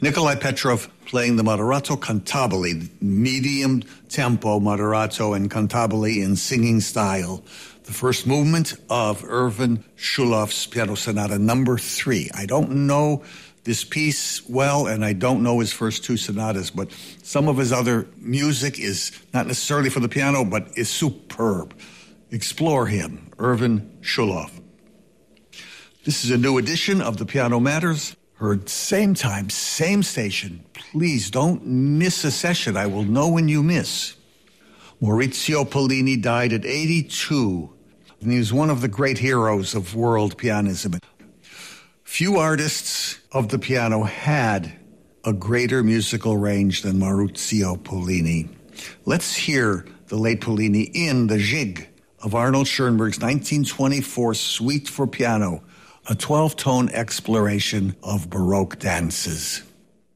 Nikolai Petrov playing the moderato cantabile, medium tempo moderato and cantabile in singing style. The first movement of Erwin Schuloff's Piano Sonata number 3. I don't know this piece well, and I don't know his first 2 sonatas, but some of his other music is not necessarily for the piano, but is superb. Explore him, Erwin Schuloff. This is a new edition of the Piano Matters. Heard same time, same station. Please don't miss a session. I will know when you miss. Maurizio Pollini died at 82, and he was one of the great heroes of world pianism. Few artists of the piano had a greater musical range than Maurizio Pollini. Let's hear the late Pollini in the Jig of Arnold Schoenberg's 1924 Suite for Piano, a 12-tone exploration of Baroque dances.